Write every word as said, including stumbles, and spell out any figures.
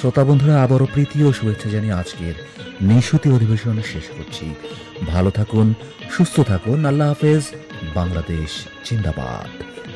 শ্রোতা বন্ধুরা, আবারও প্রীতি ও শুভেচ্ছা জানিয়ে আজকের নিশুতি অধিবেশন শেষ করছি। ভালো থাকুন, সুস্থ থাকুন। আল্লাহ হাফেজ। বাংলাদেশ জিন্দাবাদ।